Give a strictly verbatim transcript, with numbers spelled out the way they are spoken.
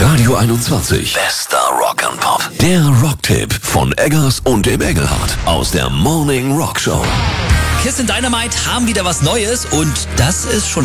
Radio einundzwanzig. Bester Rock and Pop. Der Rocktipp von Eggers und dem Engelhardt aus der Morning Rock Show. Kiss in Dynamite haben wieder was Neues und das ist schon